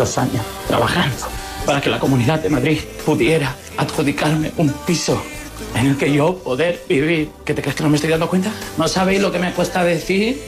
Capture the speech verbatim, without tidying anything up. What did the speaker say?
estos años trabajando para que la Comunidad de Madrid pudiera adjudicarme un piso en el que yo poder vivir. ¿Qué te crees que no me estoy dando cuenta? ¿No sabéis lo que me cuesta decir